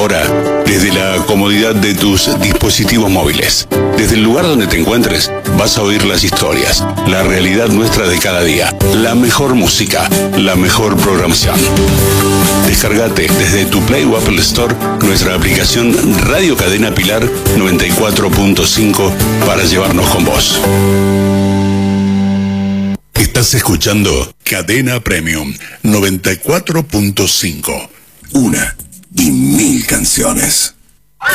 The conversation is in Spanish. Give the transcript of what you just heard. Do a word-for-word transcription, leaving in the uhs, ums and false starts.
Ahora, desde la comodidad de tus dispositivos móviles, desde el lugar donde te encuentres, vas a oír las historias, la realidad nuestra de cada día, la mejor música, la mejor programación. Descargate desde tu Play o Apple Store nuestra aplicación Radio Cadena Pilar noventa y cuatro punto cinco para llevarnos con vos. Estás escuchando Cadena Premium noventa y cuatro punto cinco. Una y mil canciones.